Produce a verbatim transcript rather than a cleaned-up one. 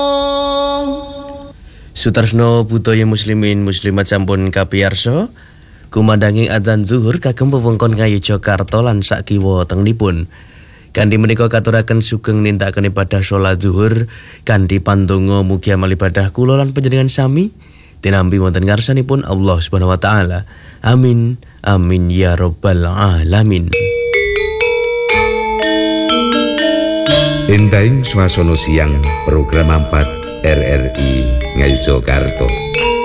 Sutresno budaya muslimin muslimat sampun kapiyarsa kumandanging adzan zuhur kagem wewengkon Ngayu Jakarta lan sak kiwa tengenipun. Kanthi menika katuraken sugeng nindakaken ibadah salat zuhur kanthi pandonga mugi amal ibadah kula lan panjenengan sami tinampi wonten ngarsanipun Allah Subhanahu wa taala. Amin amin ya rabbal alamin. Entahing swasana siang program empat R R I Ngayu Jakarta.